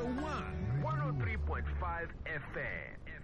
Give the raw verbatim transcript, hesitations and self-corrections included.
Radio One, one oh three point five F M.